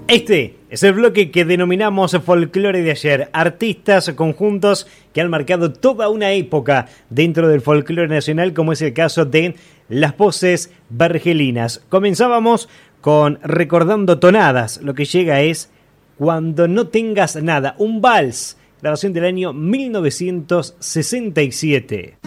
Este es el bloque que denominamos Folclore de ayer. Artistas, conjuntos que han marcado toda una época dentro del folclore nacional, como es el caso de Las Voces Vergelinas. Comenzábamos con Recordando Tonadas. Lo que llega es Cuando no tengas nada, un vals, grabación del año 1967.